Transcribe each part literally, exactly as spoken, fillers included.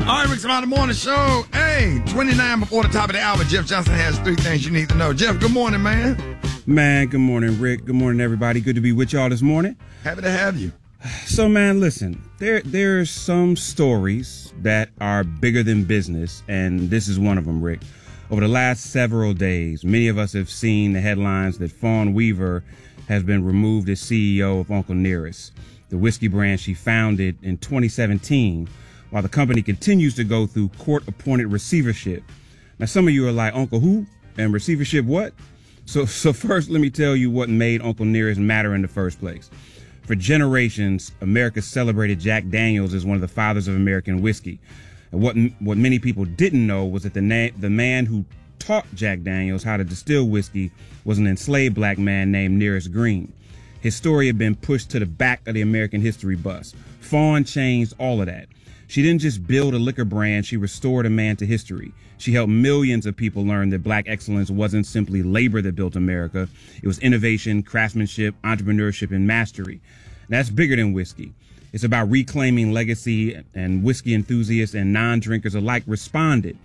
All right, Rick's About the Morning Show. Hey, twenty-nine before the top of the hour. Jeff Johnson has three things you need to know. Jeff, good morning, man. Man, good morning, Rick. Good morning, everybody. Good to be with y'all this morning. Happy to have you. So, man, listen, there there's some stories that are bigger than business, and this is one of them, Rick. Over the last several days, many of us have seen the headlines that Fawn Weaver has been removed as C E O of Uncle Nearest, the whiskey brand she founded in twenty seventeen, while the company continues to go through court-appointed receivership. Now, some of you are like, Uncle who? And receivership what? So, so first, let me tell you what made Uncle Nearest matter in the first place. For generations, America celebrated Jack Daniels as one of the fathers of American whiskey. And what what many people didn't know was that the na- the man who taught Jack Daniels how to distill whiskey was an enslaved black man named Nearest Green. His story had been pushed to the back of the American history bus. Fawn changed all of that. She didn't just build a liquor brand, she restored a man to history. She helped millions of people learn that black excellence wasn't simply labor that built America. It was innovation, craftsmanship, entrepreneurship, and mastery. And that's bigger than whiskey. It's about reclaiming legacy, and whiskey enthusiasts and non-drinkers alike responded.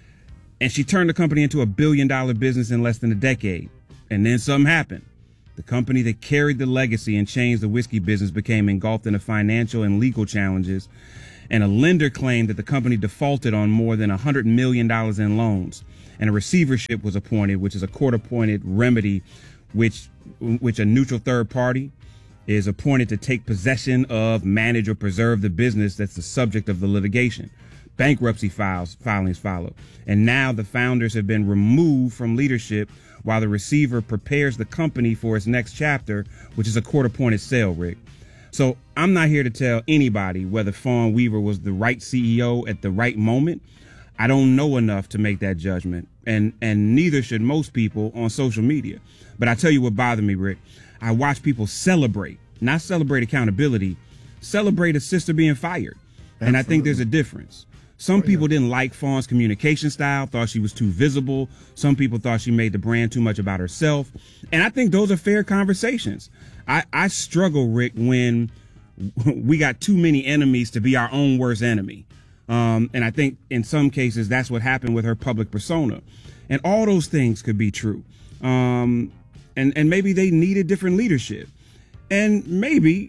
And she turned the company into a billion dollar business in less than a decade. And then something happened. The company that carried the legacy and changed the whiskey business became engulfed in the financial and legal challenges. And a lender claimed that the company defaulted on more than one hundred million dollars in loans. And a receivership was appointed, which is a court-appointed remedy, which which a neutral third party is appointed to take possession of, manage, or preserve the business that's the subject of the litigation. Bankruptcy files, filings follow. And now the founders have been removed from leadership while the receiver prepares the company for its next chapter, which is a court-appointed sale, Rick. So I'm not here to tell anybody whether Fawn Weaver was the right C E O at the right moment. I don't know enough to make that judgment, and and neither should most people on social media. But I tell you what bothered me, Rick. I watch people celebrate, not celebrate accountability, celebrate a sister being fired. Absolutely. And I think there's a difference. Some oh, people yeah. didn't like Fawn's communication style, thought she was too visible. Some people thought she made the brand too much about herself. And I think those are fair conversations. I, I struggle, Rick, when we got too many enemies to be our own worst enemy. Um, and I think in some cases that's what happened with her public persona. And all those things could be true. Um, and, and maybe they needed different leadership. And maybe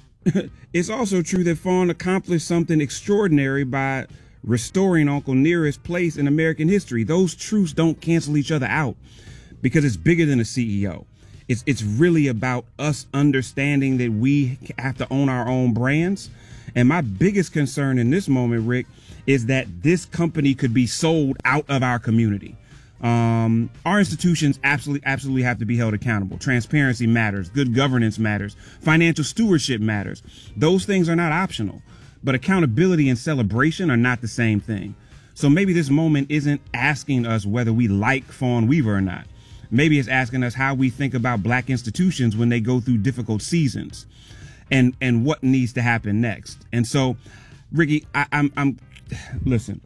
it's also true that Fawn accomplished something extraordinary by restoring Uncle Nearest's place in American history. Those truths don't cancel each other out because it's bigger than a C E O. It's it's really about us understanding that we have to own our own brands. And my biggest concern in this moment, Rick, is that this company could be sold out of our community. Um, our institutions absolutely, absolutely have to be held accountable. Transparency matters. Good governance matters. Financial stewardship matters. Those things are not optional. But accountability and celebration are not the same thing. So maybe this moment isn't asking us whether we like Fawn Weaver or not. Maybe it's asking us how we think about black institutions when they go through difficult seasons, and and what needs to happen next. And so, Ricky, I, I'm I'm listen.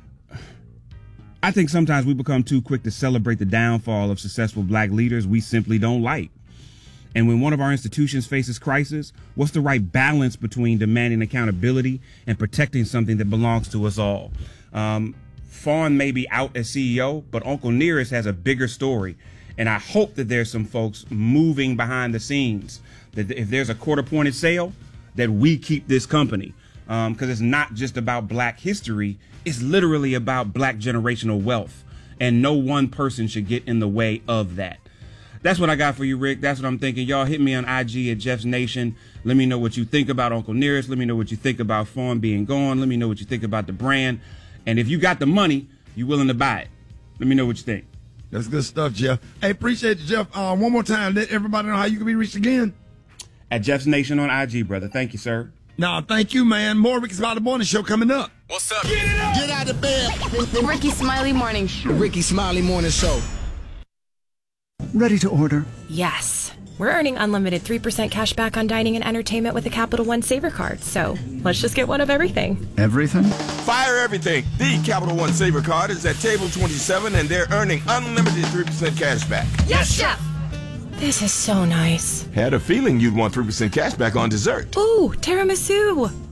I think sometimes we become too quick to celebrate the downfall of successful black leaders we simply don't like. And when one of our institutions faces crisis, what's the right balance between demanding accountability and protecting something that belongs to us all? Um, Fawn may be out as C E O, but Uncle Nearest has a bigger story. And I hope that there's some folks moving behind the scenes, that if there's a court-appointed sale, that we keep this company. Um, because it's not just about black history. It's literally about black generational wealth. And no one person should get in the way of that. That's what I got for you, Rick. That's what I'm thinking. Y'all hit me on I G at Jeff's Nation. Let me know what you think about Uncle Nearest. Let me know what you think about Fawn being gone. Let me know what you think about the brand. And if you got the money, you willing to buy it. Let me know what you think. That's good stuff, Jeff. Hey, appreciate you, Jeff. Uh, one more time, let everybody know how you can be reached again. At Jeff's Nation on I G, brother. Thank you, sir. No, thank you, man. More Rick's About the Morning Show coming up. What's up? Get it up! Get out of bed. The Ricky Smiley Morning Show. The Ricky Smiley Morning Show. Ready to order? Yes. We're earning unlimited three percent cash back on dining and entertainment with a Capital One Saver card, so let's just get one of everything. Everything? Fire everything. The Capital One Saver card is at table twenty-seven, and they're earning unlimited three percent cash back. Yes, Chef! This is so nice. Had a feeling you'd want three percent cash back on dessert. Ooh, tiramisu.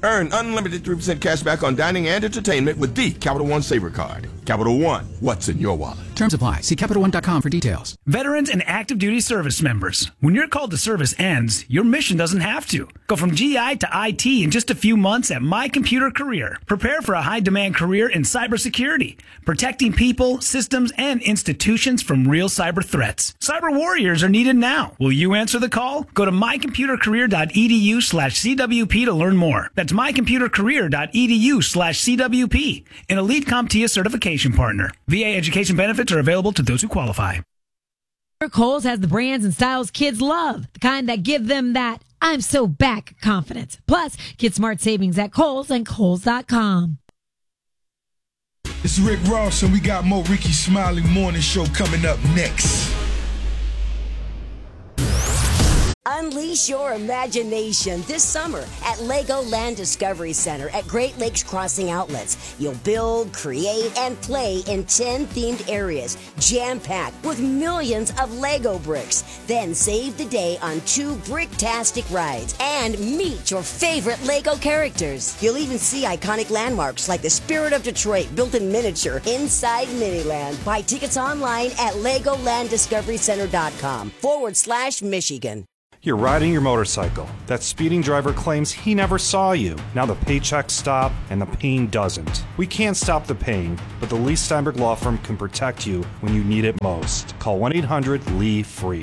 Earn unlimited three percent cash back on dining and entertainment with the Capital One Saver Card. Capital One, what's in your wallet? Terms apply. See Capital One dot com for details. Veterans and active duty service members. When your call to service ends, your mission doesn't have to. Go from G I to I T in just a few months at My Computer Career. Prepare for a high-demand career in cybersecurity, protecting people, systems, and institutions from real cyber threats. Cyber warriors are needed now. Will you answer the call? Go to my computer career dot e d u slash c w p to learn more. That's my computer career dot e d u slash c w p. An elite CompTIA certification partner. V A education benefits are available to those who qualify. Kohl's has the brands and styles kids love, the kind that give them that I'm so back confidence. Plus, get smart savings at Kohl's and Kohl's dot com. It's Rick Ross, and we got more Ricky Smiley Morning Show coming up next. Unleash your imagination this summer at Legoland Discovery Center at Great Lakes Crossing Outlets. You'll build, create, and play in ten themed areas, jam-packed with millions of Lego bricks. Then save the day on two bricktastic rides and meet your favorite Lego characters. You'll even see iconic landmarks like the Spirit of Detroit built in miniature inside Miniland. Buy tickets online at Legoland Discovery Center dot com forward slash Michigan. You're riding your motorcycle. That speeding driver claims he never saw you. Now the paychecks stop and the pain doesn't. We can't stop the pain, but the Lee Steinberg Law Firm can protect you when you need it most. Call one eight hundred L E E F R E E.